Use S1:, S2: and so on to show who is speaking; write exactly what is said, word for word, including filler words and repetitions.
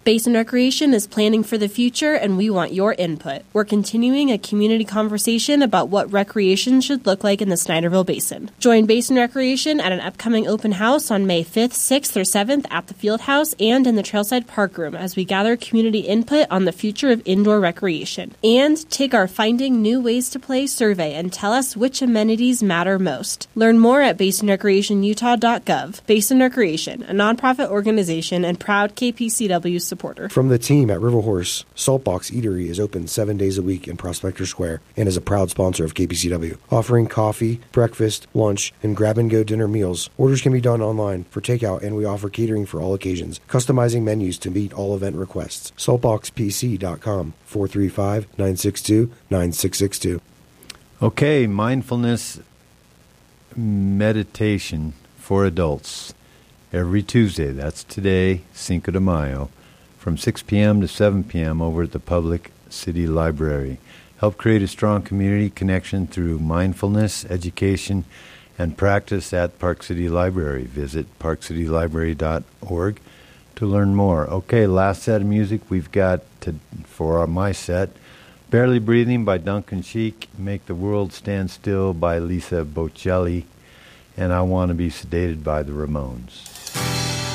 S1: Basin Recreation is planning for the future, and we want your input. We're continuing a community conversation about what recreation should look like in the Snyderville Basin. Join Basin Recreation at an upcoming open house on May fifth, sixth, or seventh at the Field House and in the Trailside Park Room as we gather community input on the future of indoor recreation. And take our Finding New Ways to Play survey and tell us which amenities matter most. Learn more at basin recreation utah dot gov. Basin Recreation, a nonprofit organization and proud K P C W supporter.
S2: From the team at River Horse, Saltbox Eatery is open seven days a week in Prospector Square and is a proud sponsor of K P C W, offering coffee, breakfast, lunch, and grab-and-go dinner meals. Orders can be done online for takeout, and we offer catering for all occasions, customizing menus to meet all event requests. saltbox p c dot com, four three five, nine six two, nine six six two.
S3: Okay, mindfulness meditation for adults. Every Tuesday, that's today, Cinco de Mayo, from six p.m. to seven p.m. over at the Public City Library. Help create a strong community connection through mindfulness, education, and practice at Park City Library. Visit park city library dot org to learn more. Okay, last set of music we've got to, for my set. Barely Breathing by Duncan Sheik, Make the World Stand Still by Lisa Bocelli, and I Want to Be Sedated by the Ramones.